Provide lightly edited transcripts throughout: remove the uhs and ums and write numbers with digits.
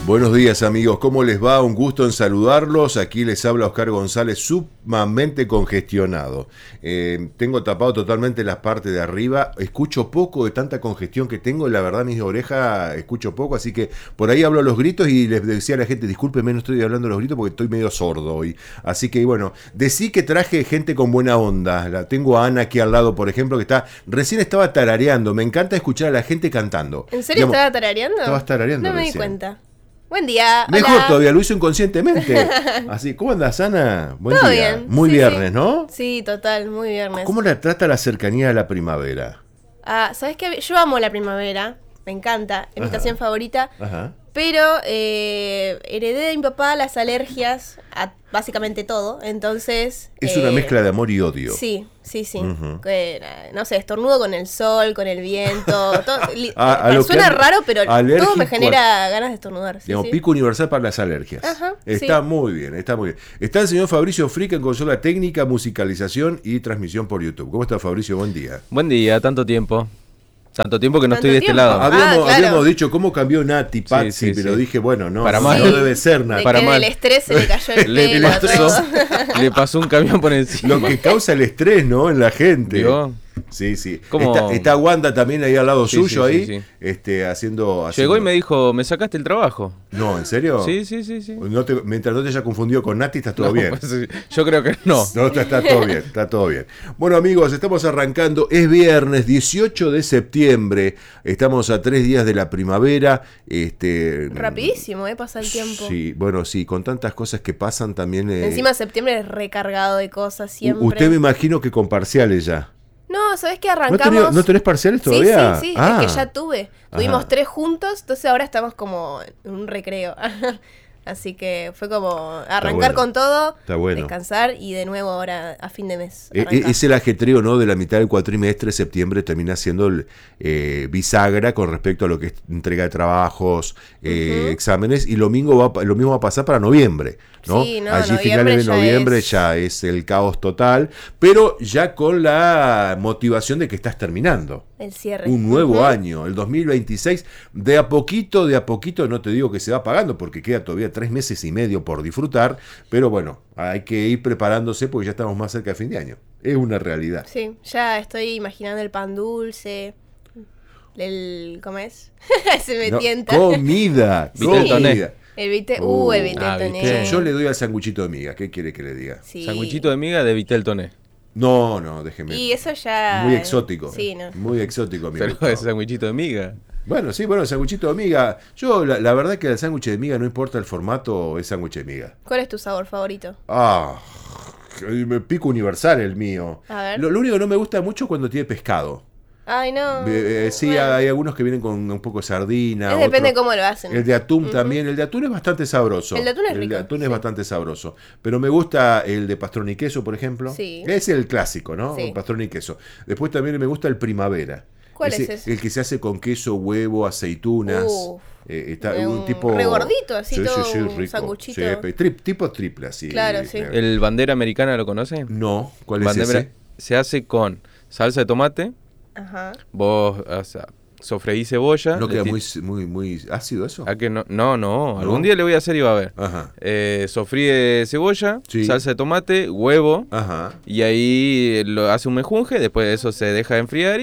Buenos días amigos, ¿cómo les va? Un gusto en saludarlos. Aquí les habla Oscar González, sumamente congestionado. Tengo tapado totalmente las partes de arriba, escucho poco de tanta congestión que tengo, la verdad mis orejas escucho poco, así que por ahí hablo a los gritos y les decía a la gente, discúlpeme, no estoy hablando a los gritos porque estoy medio sordo hoy. Así que bueno, decí que traje gente con buena onda. Tengo a Ana aquí al lado, por ejemplo, que recién estaba tarareando. Me encanta escuchar a la gente cantando. ¿En serio estaba tarareando? Estabas tarareando No me recién. di cuenta. Buen día. Mejor hola. todavía, lo hizo inconscientemente. Así, ¿cómo andas, Ana? Buen Todo día. bien. Muy Sí, viernes, sí. ¿no? Sí, total, muy viernes. ¿Cómo la trata la cercanía de la primavera? ¿Sabes qué? Yo amo la primavera, me encanta, es mi estación favorita, Ajá. pero heredé de mi papá las alergias a básicamente todo, entonces... Es una mezcla de amor y odio. Sí. Ujú. No sé, estornudo con el sol, con el viento, todo, A lo suena que raro, pero alérgico todo me genera ganas de estornudar. Sí, Digamos, sí. pico universal para las alergias. Ajá, Está sí. muy bien, está muy bien. Está el señor Fabricio Frick en consola técnica, musicalización y transmisión por YouTube. ¿Cómo está, Fabricio? Buen día. Buen día, tanto tiempo. Tanto tiempo que no ¿Tanto estoy de este tiempo? lado. Claro. Habíamos dicho cómo cambió Nati, Patsy, sí, pero sí. dije, bueno, no, Para no, mal. no debe ser Nati. Para Que mal. del estrés se le cayó el Le pelo. pasó, todo. le pasó un camión por encima. Lo que causa el estrés, ¿no? En la gente. ¿Vio? Sí, sí. ¿Cómo? Está Wanda también ahí al lado Sí, suyo, sí, ahí, sí, haciendo... Llegó y me dijo, ¿me sacaste el trabajo? No, ¿en serio? Sí. Mientras no te haya confundido con Nati, está todo No, bien. pues, yo creo que no. No, está todo bien, está todo bien. Bueno, amigos, estamos arrancando. Es viernes 18 de septiembre. Estamos a 3 días de la primavera. Rapidísimo, pasa el tiempo. Sí, bueno, sí, con tantas cosas que pasan también. Encima septiembre es recargado de cosas siempre. Usted me imagino que con parciales ya. No, ¿sabés qué? Arrancamos... ¿No tenés parciales todavía? Sí, Ah. es que ya tuve. Tuvimos Ajá. 3 juntos, entonces ahora estamos como en un recreo. Así que fue como arrancar bueno. con todo, Está bueno. descansar y de nuevo ahora a fin de mes. arrancar. Es el ajetreo, ¿no? De la mitad del cuatrimestre, septiembre termina siendo bisagra con respecto a lo que es entrega de trabajos, exámenes, y lo mismo va a pasar para noviembre, ¿no? Sí, no, Allí noviembre finales de ya noviembre es- ya es el caos total, pero ya con la motivación de que estás terminando. El cierre. Un nuevo año, el 2026, de a poquito, no te digo que se va pagando, porque queda todavía 3 meses y medio por disfrutar, pero bueno, hay que ir preparándose porque ya estamos más cerca de fin de año. Es una realidad. Sí, ya estoy imaginando el pan dulce, ¿cómo es? Se me No, tienta. comida, Vitel toné. comida. El vitel, el vitel Ah, toné. vitel. Yo le doy al sanguchito de miga, ¿qué quiere que le diga? Sí. Sanguchito de miga de Vitel Toné. No, déjeme. Y eso ya... Muy exótico. Sí, no. Muy exótico, amigo. Pero es sanguchito de miga. Bueno, sí, el sanguchito de miga. Yo, la verdad que el sándwich de miga, no importa el formato, es sándwich de miga. ¿Cuál es tu sabor favorito? Me pico universal el mío. A ver. Lo único que no me gusta mucho es cuando tiene pescado. Ay, no. Sí, Bueno. hay algunos que vienen con un poco de sardina. Depende de otros- cómo lo hacen. El de atún también. El de atún es bastante sabroso. El de atún es El de rico, atún es sí. bastante sabroso. Pero me gusta el de pastrón y queso, por ejemplo. Sí. Es el clásico, ¿no? Sí. Pastrón y queso. Después también me gusta el primavera. ¿Cuál es ese? El que se hace con queso, huevo, aceitunas. Uf. Está Un un tipo... re gordito, así, Sí, todo sí, un rico. sanguchito. Sí, tipo triple, así. Claro, sí. ¿El bandera americana lo conoce? No, ¿cuál es Bandera ese? se hace con salsa de tomate, Ajá. vos sofreís cebolla. ¿No le queda ti- muy ácido eso? ¿A que no? No, algún día le voy a hacer y va a ver. Ajá. Sofríe cebolla, Sí. salsa de tomate, huevo, Ajá. y ahí lo hace un mejunje, después de eso se deja enfriar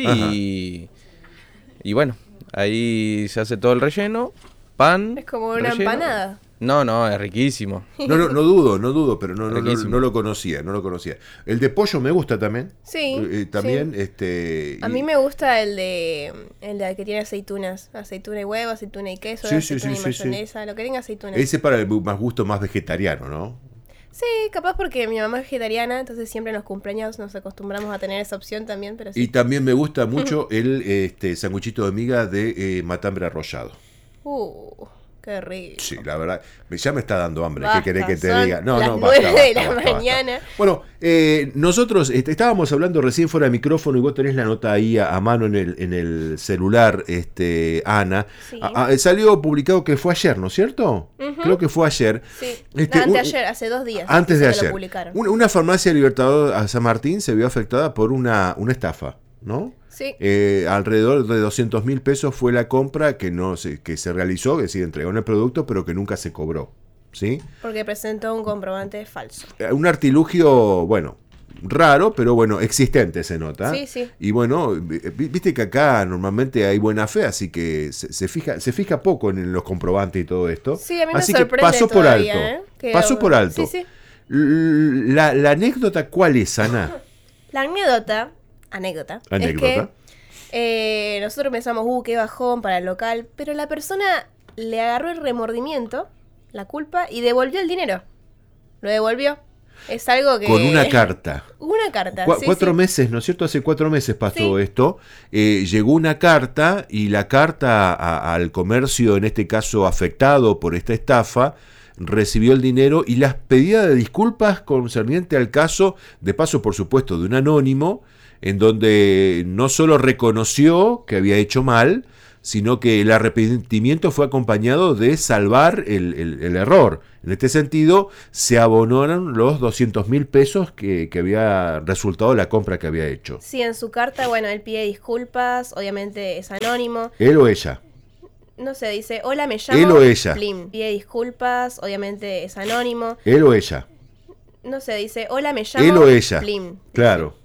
y bueno, ahí se hace todo el relleno, pan. Es como una relleno. empanada. No, es riquísimo. No dudo, pero no Riquísimo. lo conocía. El de pollo me gusta también. Sí. También, A mí me gusta el de que tiene aceitunas. Aceituna y huevo, aceituna y queso, Sí, aceituna y sí. mayonesa, lo que tenga aceitunas. Ese para el más gusto más vegetariano, ¿no? Sí, capaz porque mi mamá es vegetariana, entonces siempre en los cumpleaños nos acostumbramos a tener esa opción también, pero sí. Y también me gusta mucho el sanguchito de miga de matambre arrollado. Qué rico. Sí, la verdad, ya me está dando hambre. Basta, ¿Qué querés que te son diga? No, las basta, 9 de la basta. mañana. Bueno, nosotros estábamos hablando recién fuera de micrófono y vos tenés la nota ahí a mano en el celular, Ana. Sí. Salió publicado que fue ayer, ¿no es cierto? Creo que fue ayer. Sí. Este, Anteayer, hace 2 días. Antes que de se lo ayer. publicaron. Una farmacia Libertador a San Martín se vio afectada por una estafa. ¿no? Sí. Alrededor de 200.000 pesos fue la compra que se realizó, es decir, entregaron el producto, pero que nunca se cobró, ¿sí? Porque presentó un comprobante falso. Un artilugio, bueno, raro, pero bueno, existente se nota. Sí, sí. Y bueno, viste que acá normalmente hay buena fe, así que se fija poco en los comprobantes y todo esto. Sí, a mí me así que sorprende pasó todavía, por alto. Que Pasó por alto. Sí, sí. La anécdota, ¿cuál es, Ana? La anécdota es que nosotros pensamos, qué bajón para el local, pero la persona le agarró el remordimiento, la culpa, y devolvió el dinero. Lo devolvió. Es algo que... Con una carta. Una carta, sí, 4 sí. meses, ¿no es cierto? Hace 4 meses pasó Sí. esto. Llegó una carta y la carta al comercio, en este caso afectado por esta estafa, recibió el dinero y las pedidas de disculpas concerniente al caso, de paso por supuesto de un anónimo, en donde no solo reconoció que había hecho mal, sino que el arrepentimiento fue acompañado de salvar el error. En este sentido, se abonaron los 200.000 pesos que había resultado la compra que había hecho. Sí, en su carta, bueno, él pide disculpas, obviamente es anónimo. ¿Él o ella? No sé, dice, hola, me llamo ¿Él o ella? Plim. Pide disculpas, obviamente es anónimo. ¿Él o ella? No sé, dice, hola, me llamo ¿Él o ella? Plim. Claro.